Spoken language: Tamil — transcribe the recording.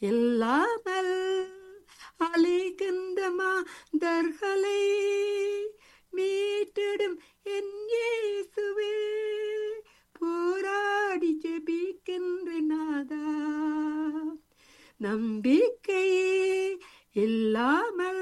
இல்லாமல் அழிகின்ற மாந்தர்களை மீட்டிடும் என் இயேசுவே, போராடி ஜெபிக்கின்ற நாதா. நம்பிக்கை இல்லாமல்